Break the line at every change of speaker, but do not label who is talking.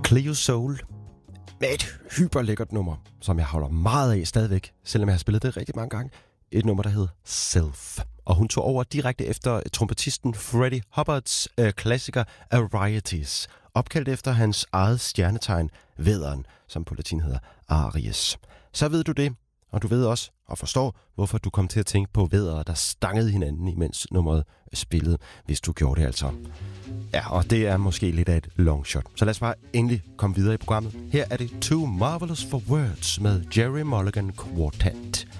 Cleo Soul med et hyperlækkert nummer, som jeg holder meget af stadigvæk, selvom jeg har spillet det rigtig mange gange. Et nummer, der hedder Self. Og hun tog over direkte efter trompetisten Freddie Hubbards klassiker Varieties, opkaldt efter hans eget stjernetegn, vædderen, som på latin hedder Aries. Så ved du det, og du ved også og forstår, hvorfor du kom til at tænke på væddere, der stangede hinanden, imens nummeret spillede, hvis du gjorde det altså. Ja, og det er måske lidt af et long shot. Så lad os bare endelig komme videre i programmet. Her er det Too Marvelous for Words med Jerry Mulligan Quartet.